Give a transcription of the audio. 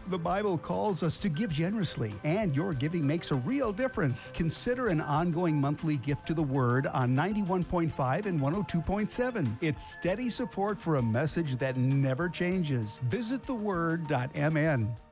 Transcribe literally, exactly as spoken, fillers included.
The Bible calls us to give generously, and your giving makes a real difference. Consider an ongoing monthly gift to the Word on ninety-one point five and one oh two point seven. It's steady support for a message that never changes. Visit the word dot m n.